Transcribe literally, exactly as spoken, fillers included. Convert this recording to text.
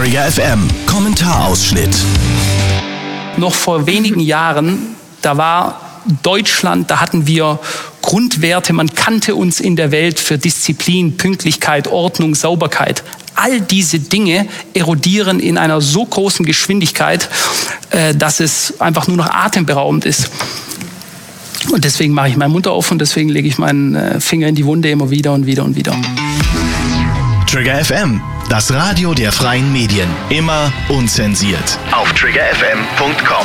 Trigger F M Kommentarausschnitt. Noch vor wenigen Jahren, da war Deutschland, da hatten wir Grundwerte, man kannte uns in der Welt für Disziplin, Pünktlichkeit, Ordnung, Sauberkeit. All diese Dinge erodieren in einer so großen Geschwindigkeit, dass es einfach nur noch atemberaubend ist. Und deswegen mache ich meinen Mund auf und deswegen lege ich meinen Finger in die Wunde immer wieder und wieder und wieder. Trigger F M, das Radio der freien Medien. Immer unzensiert. Auf trigger f m punkt com.